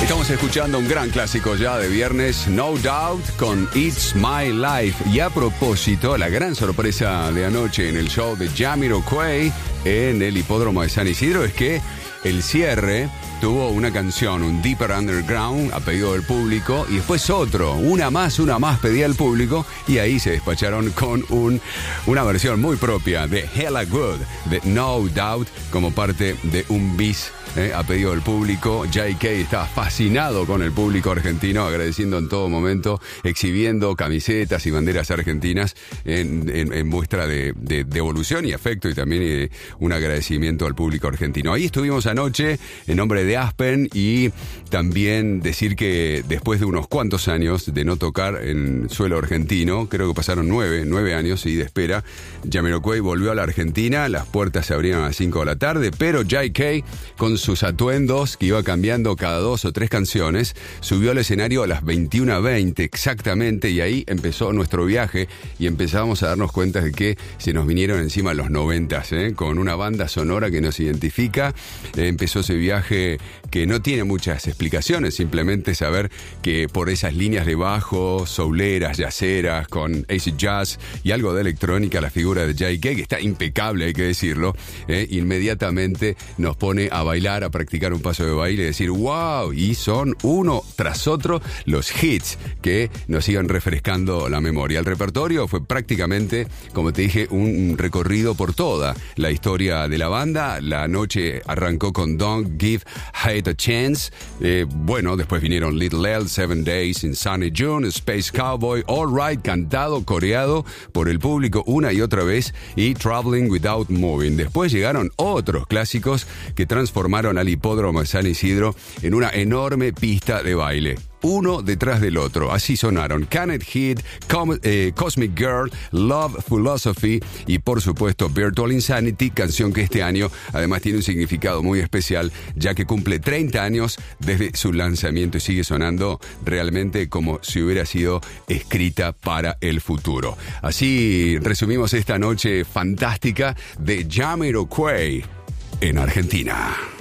Estamos escuchando un gran clásico ya de viernes, No Doubt con It's My Life. Y a propósito, la gran sorpresa de anoche en el show de Jamiroquai en el hipódromo de San Isidro es que el cierre tuvo una canción, un Deeper Underground a pedido del público, y después otro, una más pedía el público, y ahí se despacharon con una versión muy propia de Hella Good, de No Doubt, como parte de un bis a pedido del público. JK estaba fascinado con el público argentino, agradeciendo en todo momento, exhibiendo camisetas y banderas argentinas en muestra de devolución y afecto, y también un agradecimiento al público argentino. Ahí estuvimos anoche en nombre de Aspen, y también decir que después de unos cuantos años de no tocar en suelo argentino, creo que pasaron 9 años y de espera, Jamiroquai volvió a la Argentina. Las puertas se abrían a las 5 de la tarde, pero JK, con sus atuendos que iba cambiando cada 2 o 3 canciones, subió al escenario a las 21:20 exactamente, y ahí empezó nuestro viaje y empezamos a darnos cuenta de que se nos vinieron encima los 90s, con una banda sonora que nos identifica. Empezó ese viaje que no tiene muchas explicaciones, simplemente saber que por esas líneas de bajo, souleras, jazzeras, con acid jazz y algo de electrónica, la figura de JK, que está impecable, hay que decirlo, inmediatamente nos pone a bailar, a practicar un paso de baile y decir wow, y son uno tras otro los hits que nos iban refrescando la memoria. El repertorio fue prácticamente, como te dije, un recorrido por toda la historia de la banda. La noche arrancó con Don't Give Hate a Chance, bueno, después vinieron Little L, 7 Days in Sunny June, Space Cowboy, All Right, cantado, coreado por el público una y otra vez, y Traveling Without Moving. Después llegaron otros clásicos que transformaron al hipódromo de San Isidro en una enorme pista de baile, uno detrás del otro. Así sonaron Cannot Hit, Cosmic Girl, Love Philosophy y por supuesto Virtual Insanity, canción que este año además tiene un significado muy especial, ya que cumple 30 años desde su lanzamiento y sigue sonando realmente como si hubiera sido escrita para el futuro. Así resumimos esta noche fantástica de Jamiroquai en Argentina.